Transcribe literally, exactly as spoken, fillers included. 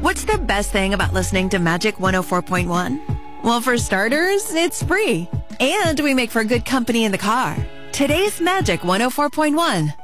What's the best thing about listening to Magic one oh four point one? Well, for starters, it's free. And we make for good company in the car. Today's Magic one oh four point one.